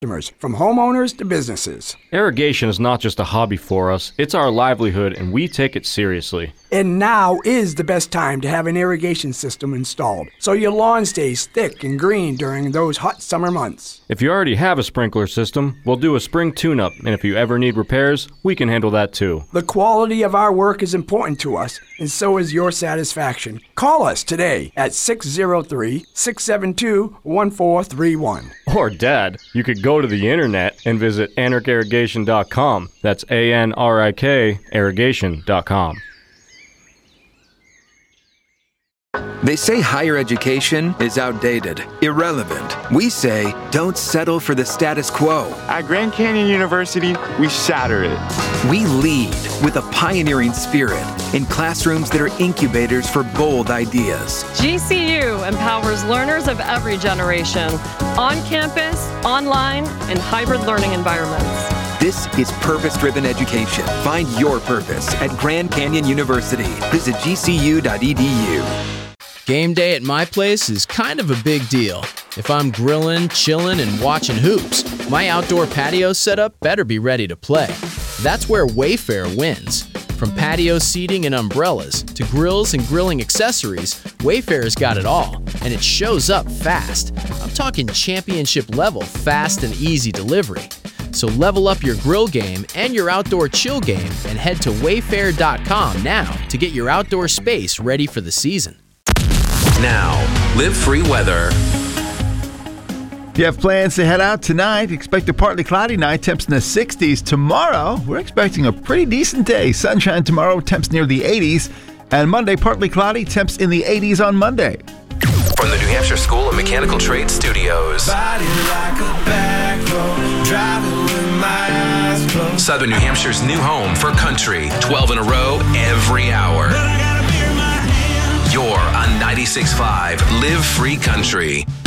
from homeowners to businesses. Irrigation is not just a hobby for us, it's our livelihood, and we take it seriously. And now is the best time to have an irrigation system installed, so your lawn stays thick and green during those hot summer months. If you already have a sprinkler system, we'll do a spring tune-up, and if you ever need repairs, we can handle that too. The quality of our work is important to us, and so is your satisfaction. Call us today at 603-672-1431. Or Dad, you could go to the internet and visit anrichirrigation.com. That's ANRIK irrigation.com. They say higher education is outdated, irrelevant. We say don't settle for the status quo. At Grand Canyon University, we shatter it. We lead with a pioneering spirit in classrooms that are incubators for bold ideas. GCU empowers learners of every generation, on campus, online, and hybrid learning environments. This is purpose-driven education. Find your purpose at Grand Canyon University. Visit gcu.edu. Game day at my place is kind of a big deal. If I'm grilling, chilling, and watching hoops, my outdoor patio setup better be ready to play. That's where Wayfair wins. From patio seating and umbrellas to grills and grilling accessories, Wayfair's got it all, and it shows up fast. I'm talking championship level fast and easy delivery. So level up your grill game and your outdoor chill game and head to wayfair.com now to get your outdoor space ready for the season. Now, Live Free weather. If you have plans to head out tonight, expect a partly cloudy night, temps in the 60s. Tomorrow, we're expecting a pretty decent day. Sunshine tomorrow, temps near the 80s. And Monday, partly cloudy, temps in the 80s on Monday. From the New Hampshire School of Mechanical Trades Studios. Southern New Hampshire's new home for country. 12 in a row, every hour. You're on 96.5 Live Free Country.